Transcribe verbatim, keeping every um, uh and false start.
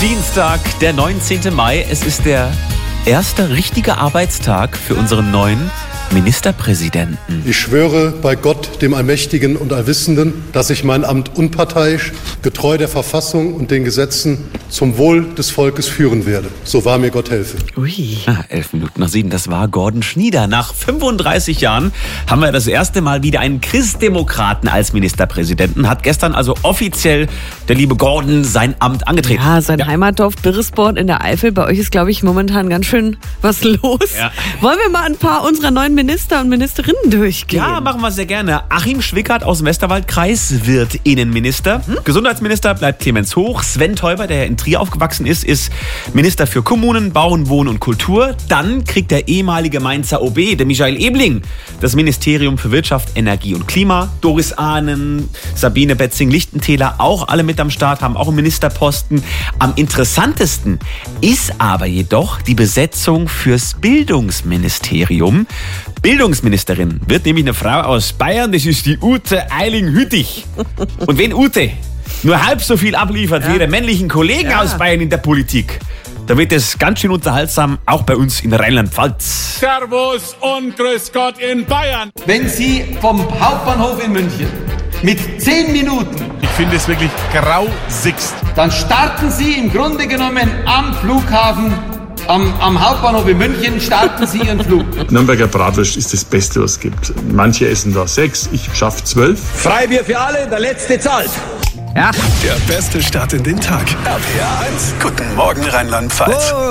Dienstag, der neunzehnten Mai. Es ist der erste richtige Arbeitstag für unseren neuen Ministerpräsidenten. Ich schwöre bei Gott, dem Allmächtigen und Allwissenden, dass ich mein Amt unparteiisch, getreu der Verfassung und den Gesetzen zum Wohl des Volkes führen werde. So wahr mir Gott helfe. Ui. Ah, elf Minuten nach sieben, das war Gordon Schnieder. Nach fünfunddreißig Jahren haben wir das erste Mal wieder einen Christdemokraten als Ministerpräsidenten. Hat gestern also offiziell der liebe Gordon sein Amt angetreten. Ja, sein Ja. Heimatdorf Birresborn in der Eifel. Bei euch ist, glaube ich, momentan ganz schön was los. Ja. Wollen wir mal ein paar unserer neuen Minister und Ministerinnen durchgehen? Ja, machen wir sehr gerne. Achim Schwickert aus dem Westerwaldkreis wird Innenminister. Hm? Gesundheitsminister bleibt Clemens Hoch. Sven Teuber, der in Trier aufgewachsen ist, ist Minister für Kommunen, Bauen, Wohnen und Kultur. Dann kriegt der ehemalige Mainzer O B, der Michael Ebling, das Ministerium für Wirtschaft, Energie und Klima. Doris Ahnen, Sabine Betzing-Lichtentäler, auch alle mit am Start, haben auch einen Ministerposten. Am interessantesten ist aber jedoch die Besetzung fürs Bildungsministerium. Bildungsministerin wird nämlich eine Frau aus Bayern, das ist die Ute Eiling-Hüttich. Und wenn Ute nur halb so viel abliefert wie ihre männlichen Kollegen Ja. aus Bayern in der Politik, da wird es ganz schön unterhaltsam, auch bei uns in Rheinland-Pfalz. Servus und Grüß Gott in Bayern. Wenn Sie vom Hauptbahnhof in München mit zehn Minuten, Ich finde es wirklich grausigst. dann starten Sie im Grunde genommen am Flughafen, am, am Hauptbahnhof in München, starten Sie Ihren Flug. Nürnberger Bratwurst ist das Beste, was es gibt. Manche essen da sechs, ich schaffe zwölf. Freibier für alle, der Letzte zahlt. Der beste Start in den Tag. R P R eins. Guten Morgen Rheinland-Pfalz.